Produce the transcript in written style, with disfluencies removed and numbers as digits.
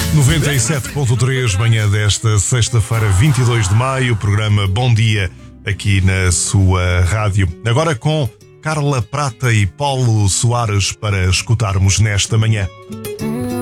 97.3, manhã desta sexta-feira, 22 de maio, programa Bom Dia, aqui na sua rádio. Agora com Carla Prata e Paulo Soares para escutarmos nesta manhã.